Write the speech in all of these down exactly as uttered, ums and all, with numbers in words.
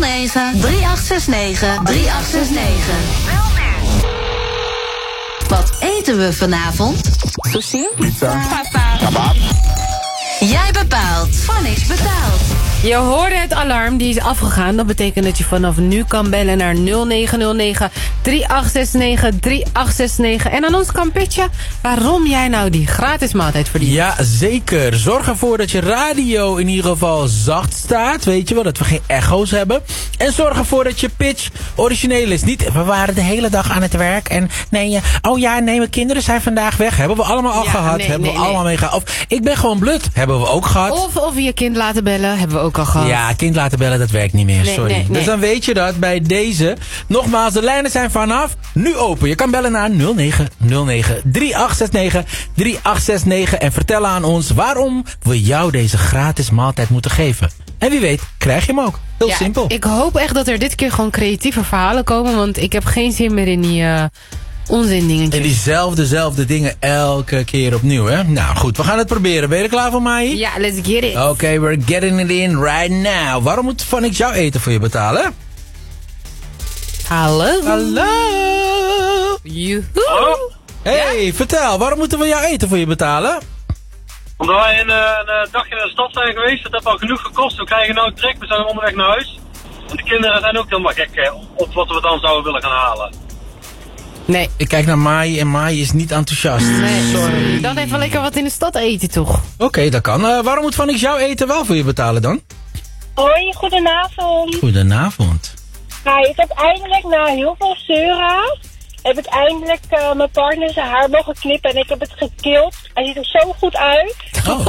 negen drie acht zes negen drie acht zes negen. Wat eten we vanavond? Sushi? Pizza. Pasta. Kebab. Jij bepaalt. Van niks betaald. Je hoorde het alarm, die is afgegaan. Dat betekent dat je vanaf nu kan bellen naar nul negen nul negen drie acht zes negen drie acht zes negen. En aan ons kan pitchen waarom jij nou die gratis maaltijd verdient. Ja, zeker. Zorg ervoor dat je radio in ieder geval zacht staat. Weet je wel, dat we geen echo's hebben. En zorg ervoor dat je pitch origineel is. Niet, we waren de hele dag aan het werk. En nee, oh ja, nee, mijn kinderen zijn vandaag weg. Hebben we allemaal al Ja, gehad. nee, hebben nee, we allemaal nee. mee gehad. Of ik ben gewoon blut. Hebben we ook gehad. Of, of je kind laten bellen, hebben we ook al gehad. Ja, kind laten bellen, dat werkt niet meer, Nee, sorry. nee, nee. Dus dan weet je dat bij deze. Nogmaals, de lijnen zijn vanaf nu open. Je kan bellen naar nul negen nul negen drie acht zes negen drie acht zes negen en vertellen aan ons waarom we jou deze gratis maaltijd moeten geven. En wie weet, krijg je hem ook. Heel Ja, simpel. Ik hoop echt dat er dit keer gewoon creatieve verhalen komen, want ik heb geen zin meer in die uh, onzin dingetjes. En diezelfde, zelfde dingen elke keer opnieuw, hè? Nou goed, we gaan het proberen. Ben je er klaar voor, Mai? Ja, let's get it. Oké, okay, we're getting it in right now. Waarom moet Van ik jouw eten voor je betalen? Hallo. Hallo. Joehoe. Hallo? Hey, vertel, waarom moeten we jouw eten voor je betalen? Omdat wij een, eh, een dagje naar de stad zijn geweest, dat heeft al genoeg gekost. We krijgen nou trek, we zijn onderweg naar huis. En de kinderen zijn ook helemaal gek eh, op wat we dan zouden willen gaan halen. Nee. Ik kijk naar Mai en Mai is niet enthousiast. Nee, Sorry. Dan even lekker wat in de stad eten, toch? Oké, okay, dat kan. Uh, waarom moet Van X jouw eten wel voor je betalen dan? Hoi, goedenavond. Goedenavond. Hi, ik heb eindelijk na heel veel zeuren, heb ik eindelijk uh, mijn partner zijn haar mogen knippen en ik heb het gekild. Hij ziet er zo goed uit. Oh.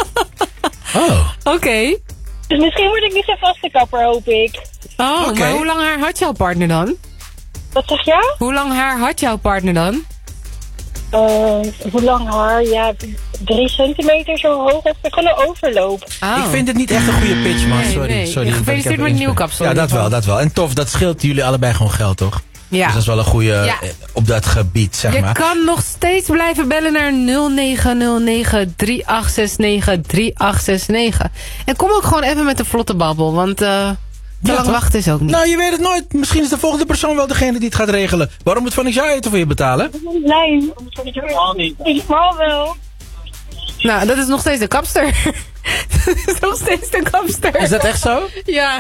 Oh. Oké. Okay. Dus misschien word ik niet zijn vaste kapper, hoop ik. Oh, Okay. maar hoe lang haar had jouw partner dan? Wat zeg je? Hoe lang haar had jouw partner dan? Uh, hoe lang haar? Ja, drie centimeter zo hoog. Of gewoon een overloop. Oh. Ik vind het niet echt een goede pitch, man. Nee, Sorry. nee. Sorry. Gefeliciteerd met een nieuwe kapsel. Ja, dat wel, dat wel. En tof, dat scheelt jullie allebei gewoon geld, toch? Ja. Dus dat is wel een goede Ja. eh, op dat gebied, zeg Je maar. kan nog steeds blijven bellen naar nul negen nul negen drie acht zes negen drie acht zes negen. En kom ook gewoon even met een vlotte babbel, want uh, te Ja, lang toch? wachten is ook niet. Nou, je weet het nooit. Misschien is de volgende persoon wel degene die het gaat regelen. Waarom moet Van X jouw eten voor je betalen? Lijn. Helemaal niet. Ik val wel. Nou, dat is nog steeds de kapster. Dat is nog steeds de kapster. Is dat echt zo? Ja.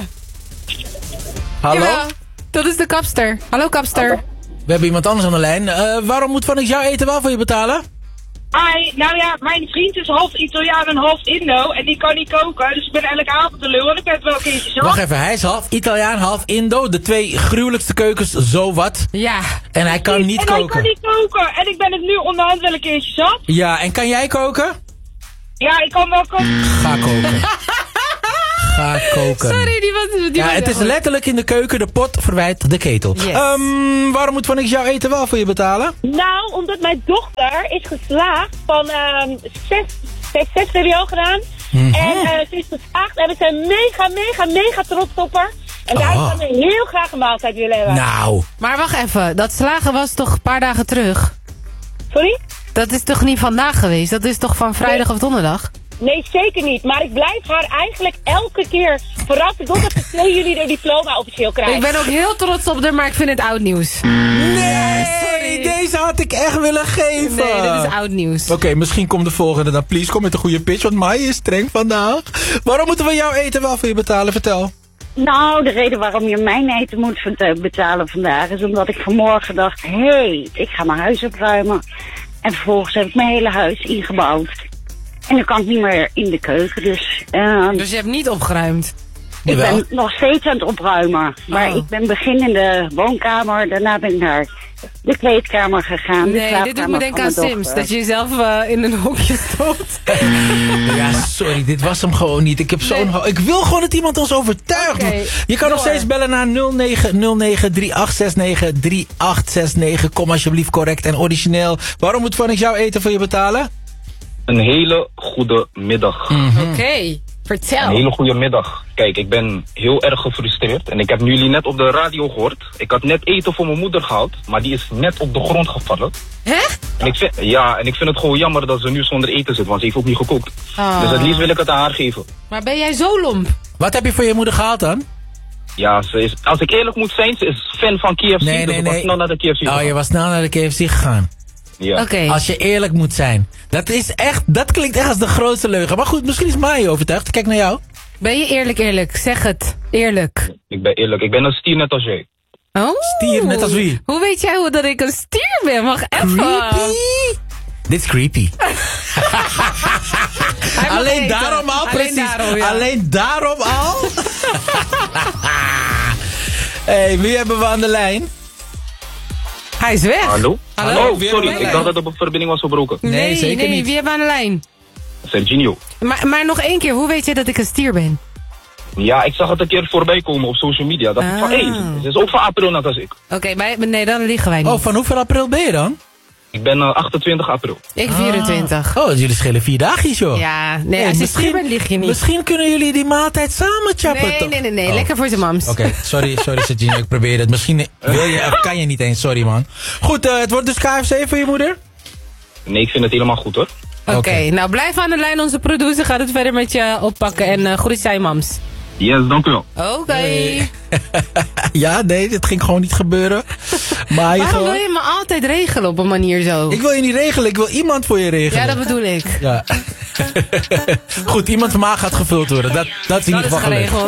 Hallo? Jawel, dat is de kapster. Hallo kapster. We hebben iemand anders aan de lijn. Uh, waarom moet Van X jouw eten wel voor je betalen? Hi, nou ja, mijn vriend is half Italiaan en half Indo en die kan niet koken, dus ik ben elke avond de lul en ik ben het wel een keertje zo. Wacht even, hij is half Italiaan, half Indo. De twee gruwelijkste keukens, zo wat. Ja. En hij kan niet en koken. hij kan niet koken en ik ben het nu onderhand wel een keertje zat. Ja, en kan jij koken? Ja, ik kan wel koken. Ga koken. Ga koken. Sorry, die was... Die Ja, was het is wel- letterlijk in de keuken, de pot verwijt de ketel. Yes. Ehm, waarom moet Van X jouw eten wel voor je betalen? Nou, omdat mijn dochter is geslaagd van uh, zes, ze heeft zes V W O gedaan. Mhm. En uh, ze is geslaagd en we zijn mega, mega, mega trots op haar. En daar Oh. zouden we heel graag een maaltijd willen hebben. Nou, Maar wacht even, dat slagen was toch een paar dagen terug? Sorry? Dat is toch niet vandaag geweest? Dat is toch van vrijdag of donderdag? Nee, zeker niet. Maar ik blijf haar eigenlijk elke keer verrassen totdat ze twee juli de diploma officieel krijgt. Ik ben ook heel trots op haar, maar ik vind het oud nieuws. nee, sorry, deze had ik echt willen geven. Nee, dat is oud nieuws. Oké, misschien komt de volgende dan. Please, kom met een goede pitch, want Mai is streng vandaag. Waarom moeten we jouw eten wel voor je betalen? Vertel. Nou, de reden waarom je mijn eten moet vert- betalen vandaag is omdat ik vanmorgen dacht, hé, hey, ik ga mijn huis opruimen. En vervolgens heb ik mijn hele huis ingebouwd. En dan kan ik niet meer in de keuken, dus... Uh, Dus je hebt niet opgeruimd? ik Jawel. ben nog steeds aan het opruimen. Maar Oh. ik ben begin in de woonkamer, daarna ben ik naar de kleedkamer gegaan. de Nee, dit doet me slaapkamer denken van aan mijn Sims. dochter. Dat je jezelf uh, in een hokje stoot. Ja, sorry, dit was hem gewoon niet. Ik heb zo'n... Nee. ho- Ik wil gewoon dat iemand ons overtuigt. Oké, Je kan nog door. steeds bellen naar nul negen nul negen drie acht zes negen drie acht zes negen. Kom alsjeblieft correct en origineel. Waarom moet Van X jouw eten voor je betalen? Een hele goede middag. Oké, okay, vertel. Een hele goede middag. Kijk, ik ben heel erg gefrustreerd. En ik heb jullie net op de radio gehoord. Ik had net eten voor mijn moeder gehaald. Maar die is net op de grond gevallen. Hè? En ik vind, ja, en ik vind het gewoon jammer dat ze nu zonder eten zit. Want ze heeft ook niet gekookt. Oh. Dus het liefst wil ik het aan haar geven. Maar ben jij zo lomp? Wat heb je voor je moeder gehaald dan? Ja, ze is, als ik eerlijk moet zijn, ze is fan van K F C. Nee, dus nee, ik was nee. snel naar de K F C Oh, gegaan. je was snel naar de K F C gegaan. Ja. Oké. Als je eerlijk moet zijn. Dat is echt, dat klinkt echt als de grootste leugen. Maar goed, misschien is Maaie overtuigd. Kijk naar jou. Ben je eerlijk, eerlijk? Zeg het. Eerlijk. Ik ben eerlijk, ik ben een stier net als jij. Oh. Stier, net als wie? Hoe weet jij hoe dat ik een stier ben? Wacht even. Creepy. Dit is creepy. Hij mag Alleen eten. daarom al, Alleen precies. daarom, ja. Alleen daarom al. Hey, wie hebben we aan de lijn? Hij is weg. Hallo? Hallo? Oh, Wie sorry, hebben we ik dacht dat de verbinding was verbroken. Nee, Nee, zeker nee, niet. wie hebben we aan de lijn? Serginho. Maar, maar nog één keer, hoe weet je dat ik een stier ben? Ja, ik zag het een keer voorbij komen op social media. Dat ik van, hé, Ah. hey, ze is ook van april net als ik. Oké, maar nee, dan liegen wij niet. Oh, van hoeveel april ben je dan? Ik ben uh, achtentwintig april. Ik vierentwintig. Oh, jullie schelen vier dagjes, joh. Ja, nee, Hey, als je stier bent, lieg je niet. Misschien kunnen jullie die maaltijd samen chappen, Nee, toch? nee, nee, nee. Oh. Lekker voor zijn mams. Oké, sorry, sorry Sergino, ik probeer het. Misschien wil je of kan je niet eens, sorry man. Goed, uh, het wordt dus K F C voor je moeder? Nee, ik vind het helemaal goed hoor. Oké, Oké. nou blijf aan de lijn. Onze producer gaat het verder met je oppakken. En uh, groet zijn mams. Yes, dank u wel. Oké. Hey. Ja, nee, dit ging gewoon niet gebeuren. Maar je Waarom gewoon... wil je me altijd regelen op een manier zo? Ik wil je niet regelen, ik wil iemand voor je regelen. Ja, dat bedoel ik. Ja. Goed, iemand van maag gaat gevuld worden. Dat, dat is in Dat ieder is geval gelukt. geregeld.